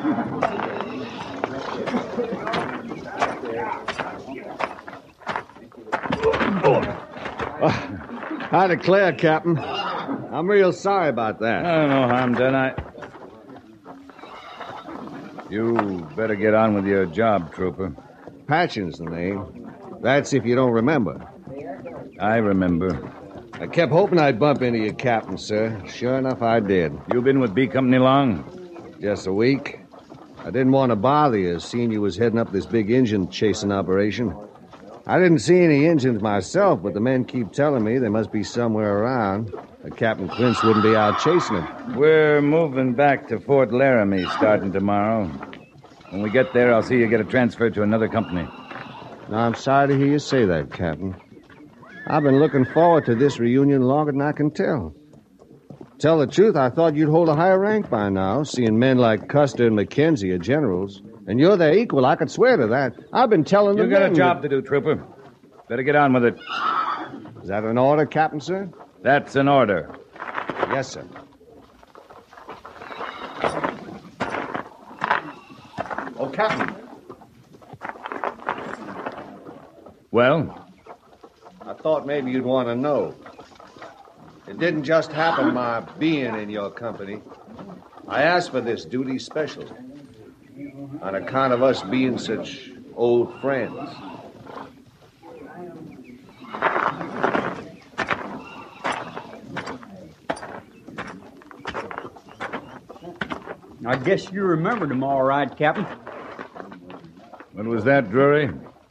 I declare, Captain, I'm real sorry about that. No harm done. You better get on with your job, Trooper. Patchen's the name. That's if you don't remember. I remember. I kept hoping I'd bump into you, Captain, sir. Sure enough, I did. You been with B Company long? Just a week. I didn't want to bother you, seeing you was heading up this big engine chasing operation. I didn't see any engines myself, but the men keep telling me they must be somewhere around. Captain Quince wouldn't be out chasing them. We're moving back to Fort Laramie starting tomorrow. When we get there, I'll see you get a transfer to another company. Now, I'm sorry to hear you say that, Captain. I've been looking forward to this reunion longer than I can tell. Tell the truth, I thought you'd hold a higher rank by now, seeing men like Custer and McKenzie are generals. And you're their equal, I could swear to that. I've been telling them... You got a job to do, Trooper. Better get on with it. Is that an order, Captain, sir? That's an order. Yes, sir. Oh, Captain. Well? I thought maybe you'd want to know. It didn't just happen my being in your company. I asked for this duty special on account of us being such old friends. I guess you remembered him all right, Captain. When was that, Drury?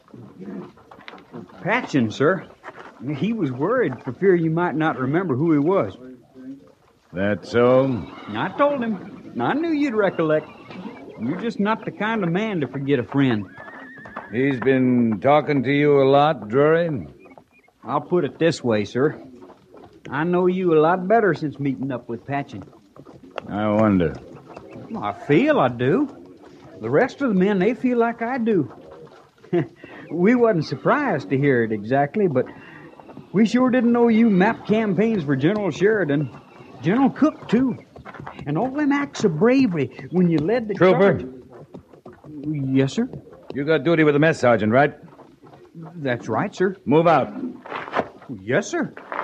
Patchen, sir. He was worried for fear you might not remember who he was. That so? I told him. I knew you'd recollect. You're just not the kind of man to forget a friend. He's been talking to you a lot, Drury? I'll put it this way, sir. I know you a lot better since meeting up with Patchen. I wonder. Well, I feel I do. The rest of the men, they feel like I do. We wasn't surprised to hear it exactly, but we sure didn't know you mapped campaigns for General Sheridan. General Cook, too. And all them acts of bravery when you led the Trooper? charge. Yes, sir? You got duty with the mess sergeant, right? That's right, sir. Move out. Yes, sir.